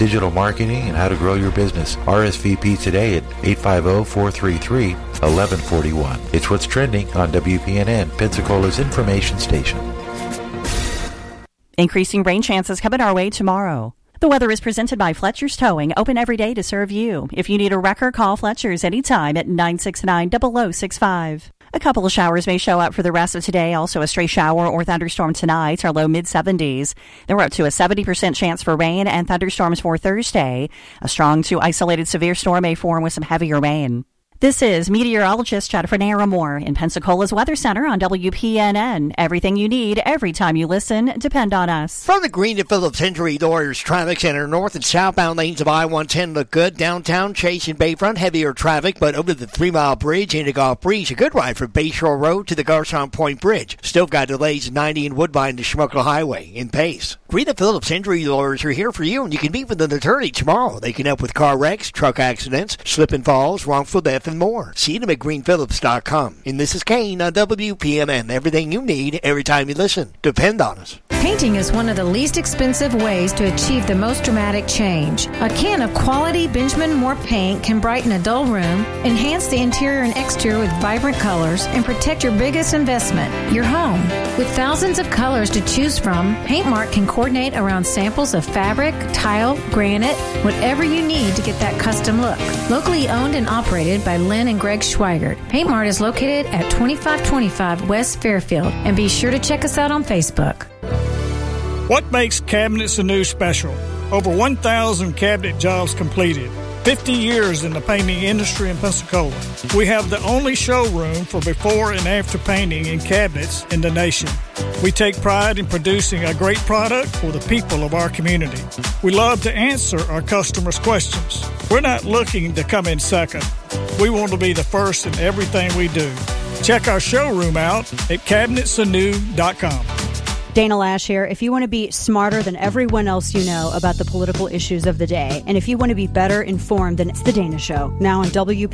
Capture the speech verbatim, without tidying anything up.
digital marketing, and how to grow your business. R S V P today at eight five zero, four three three, one one four one. It's what's trending on W P N N, Pensacola's information station. Increasing rain chances coming our way tomorrow. The weather is presented by Fletcher's Towing, open every day to serve you. If you need a wrecker, call Fletcher's anytime at nine six nine, zero zero six five. A couple of showers may show up for the rest of today. Also a stray shower or thunderstorm tonight. Our low mid seventies. Then we're up to a seventy percent chance for rain and thunderstorms for Thursday. A strong to isolated severe storm may form with some heavier rain. This is meteorologist Jennifer Naramore in Pensacola's Weather Center on W P N N. Everything you need, every time you listen, depend on us. From the Green and Phillips Henry Lawyers Traffic Center, north and southbound lanes of I one ten look good. Downtown, Chase and Bayfront, heavier traffic, but over the three-mile bridge into Gulf Breeze, a good ride from Bayshore Road to the Garcon Point Bridge. Still got delays at ninety and Woodbine to Schmuckle Highway in Pace. Green and Phillips Henry Lawyers are here for you, and you can meet with an attorney tomorrow. They can help with car wrecks, truck accidents, slip and falls, wrongful death, and more. See them at green phillips dot com. And this is Kane on W P N N. Everything you need, every time you listen. Depend on us. Painting is one of the least expensive ways to achieve the most dramatic change. A can of quality Benjamin Moore paint can brighten a dull room, enhance the interior and exterior with vibrant colors, and protect your biggest investment, your home. With thousands of colors to choose from, PaintMart can coordinate around samples of fabric, tile, granite, whatever you need to get that custom look. Locally owned and operated by Lynn and Greg Schweigert. PaintMart is located at twenty-five twenty-five West Fairfield, and be sure to check us out on Facebook. What makes Cabinets Anew special? Over one thousand cabinet jobs completed. fifty years in the painting industry in Pensacola. We have the only showroom for before and after painting in cabinets in the nation. We take pride in producing a great product for the people of our community. We love to answer our customers' questions. We're not looking to come in second. We want to be the first in everything we do. Check our showroom out at cabinets anew dot com. Dana Lash here. If you want to be smarter than everyone else you know about the political issues of the day, and if you want to be better informed, then it's The Dana Show, now on W P